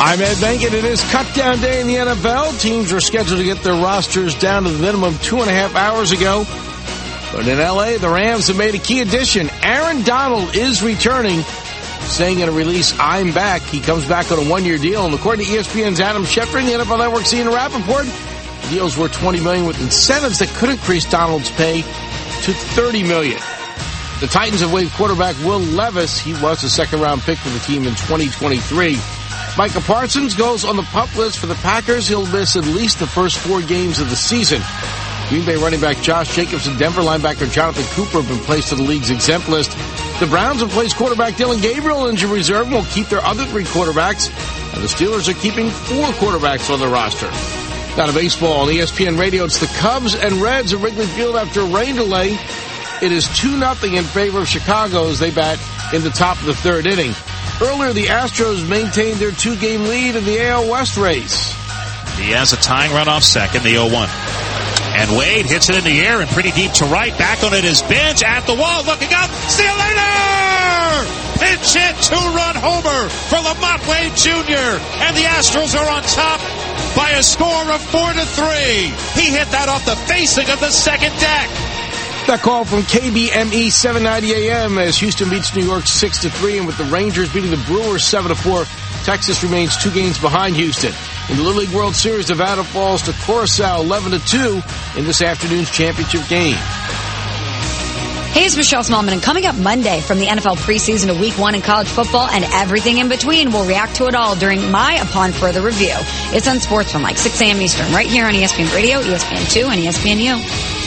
I'm Ed Benkin. It is cut-down day in the NFL. Teams were scheduled to get their rosters down to the minimum 2.5 hours ago. But in L.A., the Rams have made a key addition. Aaron Donald is returning, saying in a release, "I'm back." He comes back on a one-year deal. And according to ESPN's Adam Schefter and the NFL Network's Ian Rappaport, the deal's worth $20 million with incentives that could increase Donald's pay to $30 million. The Titans have waived quarterback Will Levis. He was a second-round pick for the team in 2023. Micah Parsons goes on the PUP list for the Packers. He'll miss at least the first 4 games of the season. Green Bay running back Josh Jacobs and Denver linebacker Jonathan Cooper have been placed to the league's exempt list. The Browns have placed quarterback Dylan Gabriel in injured reserve and will keep their other 3 quarterbacks. And the Steelers are keeping 4 quarterbacks on their roster. Now to baseball on ESPN Radio. It's the Cubs and Reds at Wrigley Field after a rain delay. It is 2-0 in favor of Chicago as they bat in the top of the 3rd inning. Earlier, the Astros maintained their 2-game lead in the AL West race. He has a tying run off second, the 0-1. And Wade hits it in the air and pretty deep to right. Back on it is Bench at the wall, looking up. See you later! Pinch hit, 2-run homer for Lamont Wade Jr. And the Astros are on top by a score of 4-3. He hit that off the facing of the second deck. That call from KBME 790 AM as Houston beats New York 6-3, and with the Rangers beating the Brewers 7-4, Texas remains 2 games behind Houston. In the Little League World Series, Nevada falls to Curacao 11-2 in this afternoon's championship game. Hey, it's Michelle Smallman, and coming up Monday from the NFL preseason to Week 1 in college football and everything in between, we'll react to it all during my Upon Further Review. It's on Sportsman, like 6 a.m. Eastern, right here on ESPN Radio, ESPN2, and ESPNU.